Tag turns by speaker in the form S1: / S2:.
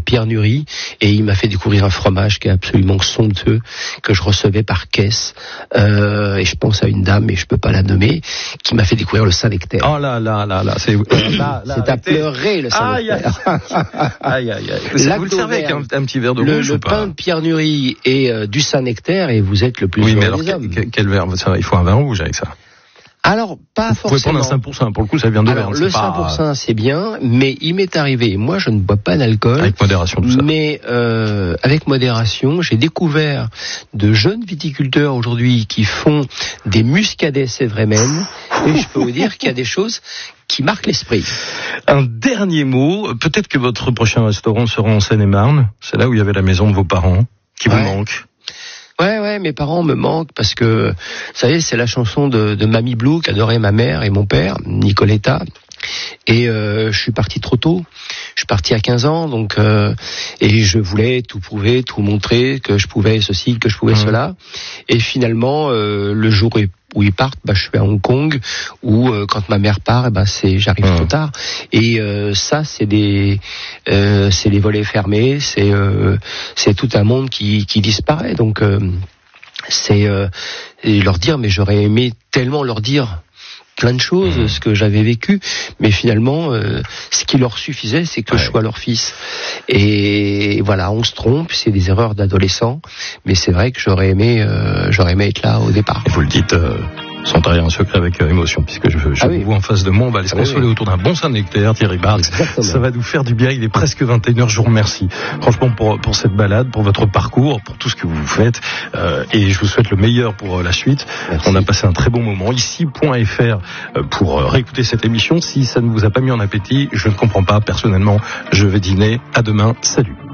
S1: Pierre Nury, et il m'a fait découvrir un fromage qui est absolument somptueux, que je recevais par caisse, et je pense à une dame, mais je peux pas la nommer, qui m'a fait découvrir le Saint-Nectaire.
S2: Oh là, c'est
S1: à pleurer, le Saint-Nectaire.
S2: Aïe. Vous le servez avec un petit verre de rouge ou pas?
S1: Le pain de Pierre Nury et du Saint-Nectaire, et vous êtes le plus heureux des hommes.
S2: Quel verre? Il faut un vin rouge avec ça.
S1: Alors, pas forcément.
S2: Vous pouvez prendre un 5%, pour le coup, ça vient de
S1: Alors, le 5%, c'est bien, mais il m'est arrivé, moi je ne bois pas d'alcool.
S2: Avec modération, tout ça.
S1: Mais avec modération, j'ai découvert de jeunes viticulteurs aujourd'hui qui font des muscadets Sévrémen, et je peux vous dire qu'il y a des choses qui marquent l'esprit.
S2: Un dernier mot, peut-être que votre prochain restaurant sera en Seine-et-Marne, c'est là où il y avait la maison de vos parents, qui vous manque.
S1: Ouais, mes parents me manquent parce que, vous savez, c'est la chanson de Mamie Blue qu'adorait ma mère et mon père, Nicoletta. Et je suis parti trop tôt. Je suis parti à 15 ans, donc et je voulais tout prouver, tout montrer, que je pouvais ceci, que je pouvais cela. Et finalement, le jour où ils partent, je suis à Hong Kong, où quand ma mère part, j'arrive trop tard. Et ça, c'est des volets fermés, c'est tout un monde qui disparaît. Donc c'est leur dire, mais j'aurais aimé tellement leur dire plein de choses, ce que j'avais vécu, mais finalement, ce qui leur suffisait, c'est que je sois leur fils. Et voilà, on se trompe, c'est des erreurs d'adolescents, mais c'est vrai que j'aurais aimé être là au départ.
S2: Et vous le dites sans trahir un secret, avec émotion, puisque je vous vois en face de moi, on va aller se consoler autour d'un bon Saint-Nectaire, Thierry Barks. Ça va nous faire du bien, il est presque 21h, je vous remercie. Franchement, pour cette balade, pour votre parcours, pour tout ce que vous faites, et je vous souhaite le meilleur pour la suite. Merci. On a passé un très bon moment. Ici.fr pour réécouter cette émission. Si ça ne vous a pas mis en appétit, je ne comprends pas. Personnellement, je vais dîner. À demain. Salut.